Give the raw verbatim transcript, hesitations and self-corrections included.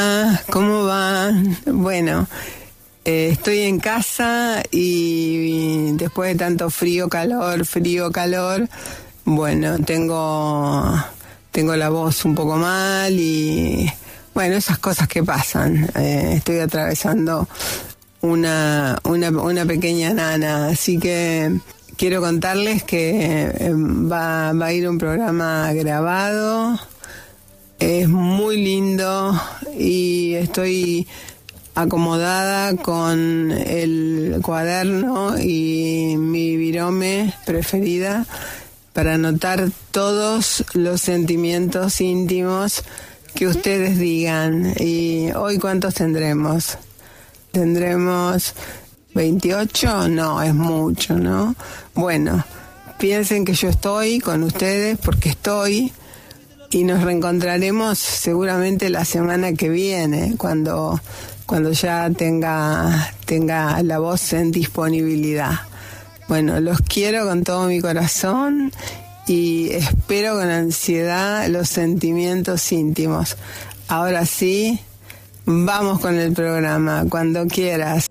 ¿Cómo van? Bueno, eh, estoy en casa y después de tanto frío, calor, frío, calor, bueno, tengo, tengo la voz un poco mal y bueno, esas cosas que pasan. Eh, estoy atravesando una, una, una pequeña nana, así que quiero contarles que eh, va, va a ir un programa grabado. Es muy lindo y estoy acomodada con el cuaderno y mi virome preferida para anotar todos los sentimientos íntimos que ustedes digan. Y hoy, ¿cuántos tendremos? ¿Tendremos veintiocho? No, es mucho, ¿no? Bueno, piensen que yo estoy con ustedes porque estoy. Y nos reencontraremos seguramente la semana que viene, cuando, cuando ya tenga, tenga la voz en disponibilidad. Bueno, los quiero con todo mi corazón y espero con ansiedad los sentimientos íntimos. Ahora sí, vamos con el programa, cuando quieras.